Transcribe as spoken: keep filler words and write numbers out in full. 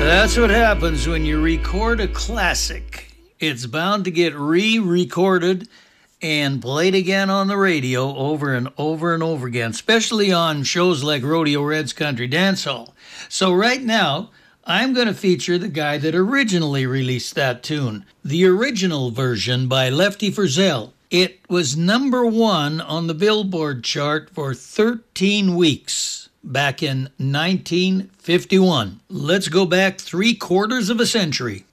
That's what happens when you record a classic. It's bound to get re-recorded and played again on the radio over and over and over again, especially on shows like Rodeo Red's Country Dance Hall. So right now, I'm going to feature the guy that originally released that tune, the original version by Lefty Frizzell. It was number one on the Billboard chart for thirteen weeks back in nineteen fifty-one. Let's go back three quarters of a century.